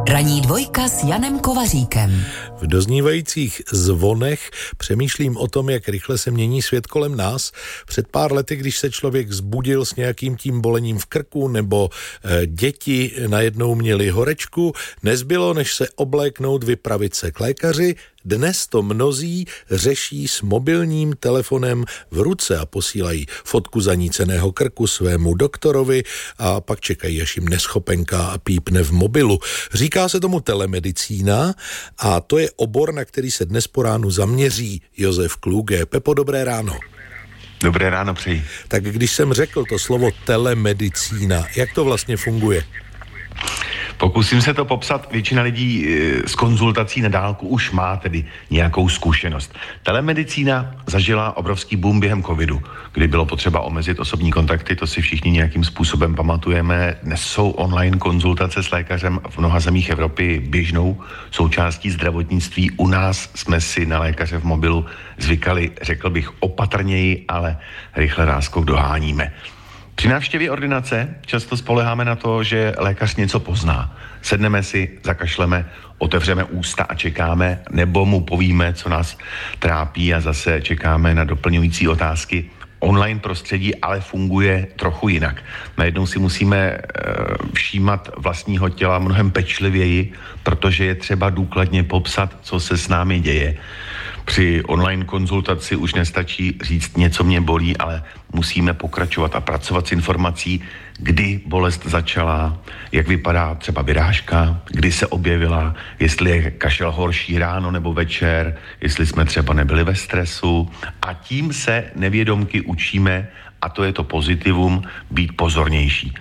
Ranní dvojka s Janem Kovaříkem. V doznívajících zvonech přemýšlím o tom, jak rychle se mění svět kolem nás. Před pár lety, když se člověk zbudil s nějakým tím bolením v krku nebo děti najednou měli horečku, nezbylo, než se obléknout, vypravit se k lékaři. Dnes to mnozí řeší s mobilním telefonem v ruce a posílají fotku zaníceného krku svému doktorovi a pak čekají, až jim neschopenka a pípne v mobilu. Říká se tomu telemedicína a to je obor, na který se dnes po ránu zaměří Josef Kluge. Pepo, dobré ráno. Dobré ráno, přeji. Tak když jsem řekl to slovo telemedicína, jak to vlastně funguje? Pokusím se to popsat. Většina lidí z konzultací na dálku už má tedy nějakou zkušenost. Telemedicína zažila obrovský boom během covidu, kdy bylo potřeba omezit osobní kontakty, to si všichni nějakým způsobem pamatujeme. Dnes jsou online konzultace s lékařem v mnoha zemích Evropy běžnou součástí zdravotnictví. U nás jsme si na lékaře v mobilu zvykali, řekl bych, opatrněji, ale rychle náskok doháníme. Při návštěvě ordinace často spoléháme na to, že lékař něco pozná. Sedneme si, zakašleme, otevřeme ústa a čekáme, nebo mu povíme, co nás trápí a zase čekáme na doplňující otázky. Online prostředí ale funguje trochu jinak. Najednou si musíme všímat vlastního těla mnohem pečlivěji, protože je třeba důkladně popsat, co se s námi děje. Při online konzultaci už nestačí říct něco mě bolí, ale musíme pokračovat a pracovat s informací, kdy bolest začala, jak vypadá třeba vyrážka, kdy se objevila, jestli je kašel horší ráno nebo večer, jestli jsme třeba nebyli ve stresu. A tím se nevědomky učíme, a to je to pozitivum, být pozornější.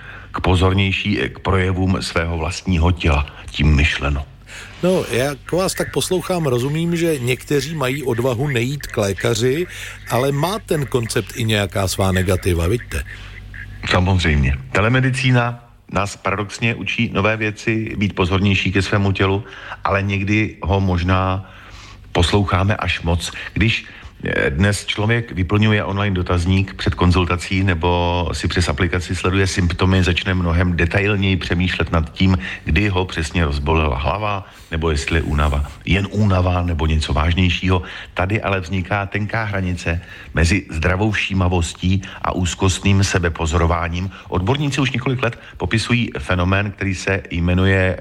K projevům svého vlastního těla, tím myšleno. No, jak vás tak poslouchám, rozumím, že někteří mají odvahu nejít k lékaři, ale má ten koncept i nějaká svá negativa, vidíte? Samozřejmě. Telemedicína nás paradoxně učí nové věci, být pozornější ke svému tělu, ale někdy ho možná posloucháme až moc. Když dnes člověk vyplňuje online dotazník před konzultací nebo si přes aplikaci sleduje symptomy, začne mnohem detailněji přemýšlet nad tím, kdy ho přesně rozbolela hlava, nebo jestli je únava. Jen únava nebo něco vážnějšího. Tady ale vzniká tenká hranice mezi zdravou všímavostí a úzkostným sebepozorováním. Odborníci už několik let popisují fenomén, který se jmenuje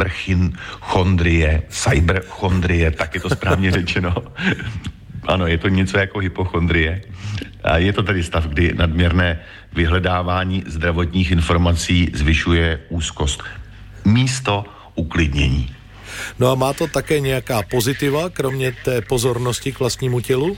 cyberchondrie, tak je to správně řečeno. Ano, je to něco jako hypochondrie. A je to tedy stav, kdy nadměrné vyhledávání zdravotních informací zvyšuje úzkost místo uklidnění. No a má to také nějaká pozitiva, kromě té pozornosti k vlastnímu tělu?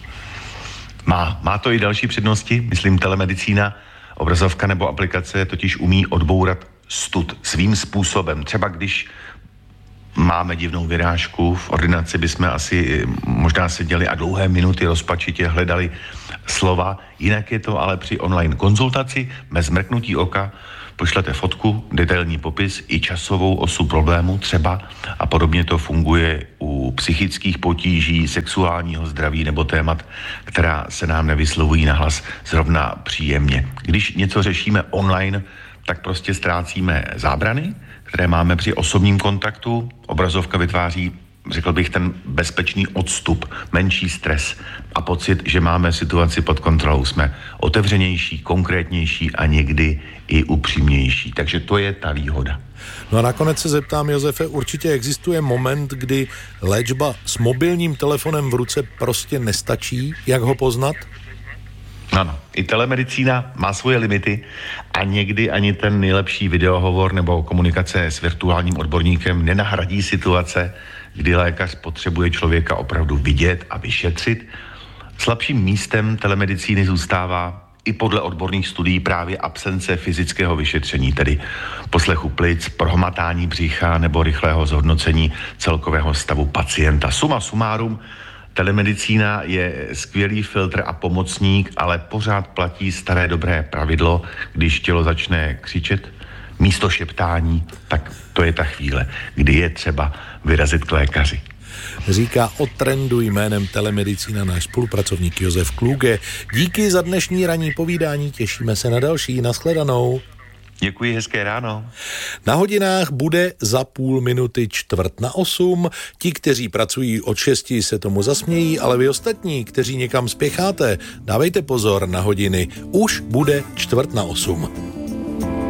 Má to i další přednosti. Myslím, telemedicína, obrazovka nebo aplikace totiž umí odbourat stud svým způsobem. Třeba když máme divnou vyrážku, v ordinaci bychom asi možná seděli a dlouhé minuty rozpačitě hledali slova. Jinak je to ale při online konzultaci, bez mrknutí oka pošlete fotku, detailní popis i časovou osu problému třeba a podobně to funguje u psychických potíží, sexuálního zdraví nebo témat, která se nám nevyslovují nahlas zrovna příjemně. Když něco řešíme online, tak prostě ztrácíme zábrany, které máme při osobním kontaktu. Obrazovka vytváří, řekl bych, ten bezpečný odstup, menší stres a pocit, že máme situaci pod kontrolou. Jsme otevřenější, konkrétnější a někdy i upřímnější. Takže to je ta výhoda. No a nakonec se zeptám, Josefe, určitě existuje moment, kdy léčba s mobilním telefonem v ruce prostě nestačí. Jak ho poznat? Ano, i telemedicína má svoje limity a někdy ani ten nejlepší videohovor nebo komunikace s virtuálním odborníkem nenahradí situace, kdy lékař potřebuje člověka opravdu vidět a vyšetřit. Slabším místem telemedicíny zůstává i podle odborných studií právě absence fyzického vyšetření, tedy poslechu plic, prohmatání břicha nebo rychlého zhodnocení celkového stavu pacienta. Suma sumárum, telemedicína je skvělý filtr a pomocník, ale pořád platí staré dobré pravidlo, když tělo začne křičet, místo šeptání, tak to je ta chvíle, kdy je třeba vyrazit k lékaři. Říká o trendu jménem telemedicína náš spolupracovník Josef Kluge. Díky za dnešní ranní povídání, těšíme se na další. Nashledanou. Děkuji, hezké ráno. Na hodinách bude za půl minuty 7:45. Ti, kteří pracují od 6, se tomu zasmějí, ale vy ostatní, kteří někam spěcháte, dávejte pozor na hodiny. Už bude 7:45.